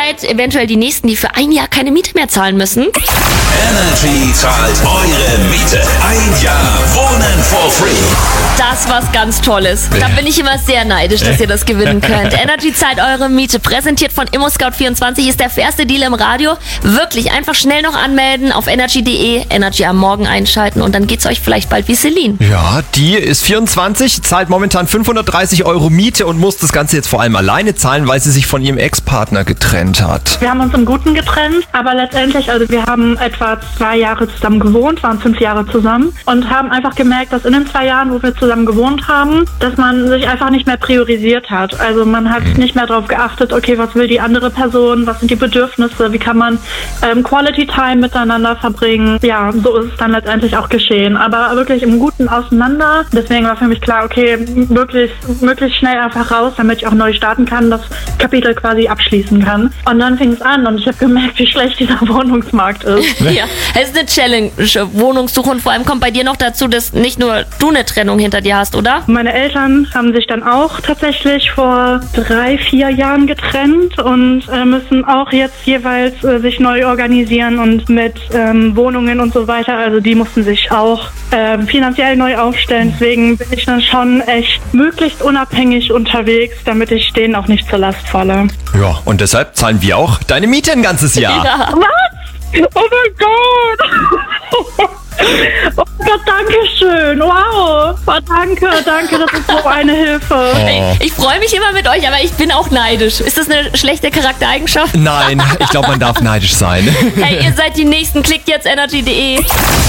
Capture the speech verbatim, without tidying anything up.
seid eventuell die Nächsten, die für ein Jahr keine Miete mehr zahlen müssen. Energy zahlt eure Miete. Ein Jahr Wohnen for free. Das ist was ganz Tolles. Da bin ich immer sehr neidisch, dass ihr das gewinnen könnt. Energy zahlt eure Miete. Präsentiert von ImmoScout vierundzwanzig ist der fairste Deal im Radio. Wirklich, einfach schnell noch anmelden auf energy punkt de, Energy am Morgen einschalten und dann geht's euch vielleicht bald wie Celine. Ja, die ist vierundzwanzig, zahlt momentan fünfhundertdreißig Euro Miete und muss das Ganze jetzt vor allem alleine zahlen, weil sie sich von ihrem Ex-Partner getrennt hat. Wir haben uns im Guten getrennt, aber letztendlich, also wir haben etwa zwei Jahre zusammen gewohnt, waren fünf Jahre zusammen und haben einfach gemerkt, dass in den zwei Jahren, wo wir zusammen gewohnt haben, dass man sich einfach nicht mehr priorisiert hat. Also man hat nicht mehr darauf geachtet, okay, was will die andere Person, was sind die Bedürfnisse, wie kann man ähm, Quality Time miteinander verbringen. Ja, so ist es dann letztendlich auch geschehen. Aber wirklich im Guten auseinander. Deswegen war für mich klar, okay, wirklich, möglichst schnell einfach raus, damit ich auch neu starten kann, das Kapitel quasi abschließen kann. Und dann fing es an und ich habe gemerkt, wie schlecht dieser Wohnungsmarkt ist. Ja, es ist eine Challenge, Wohnungssuche, und vor allem kommt bei dir noch dazu, dass nicht nur du eine Trennung hinter dir hast, oder? Meine Eltern haben sich dann auch tatsächlich vor drei, vier Jahren getrennt und äh, müssen auch jetzt jeweils äh, sich neu organisieren und mit ähm, Wohnungen und so weiter. Also die mussten sich auch äh, finanziell neu aufstellen. Deswegen bin ich dann schon echt möglichst unabhängig unterwegs, damit ich denen auch nicht zur Last falle. Ja, und deshalb zahlen wir auch deine Miete ein ganzes Jahr. Ja. Was? Oh mein Gott! Oh Gott, danke schön. Wow. Oh, danke, danke, das ist so eine Hilfe. Oh. Ich, ich freue mich immer mit euch, aber ich bin auch neidisch. Ist das eine schlechte Charaktereigenschaft? Nein, ich glaube, man darf neidisch sein. Hey, ihr seid die Nächsten. Klickt jetzt energy punkt de.